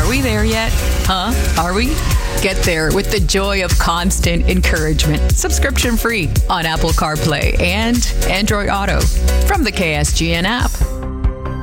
Are we there yet? Huh? Are we? Get there with the joy of constant encouragement. Subscription free on Apple CarPlay and Android Auto from the KSGN app.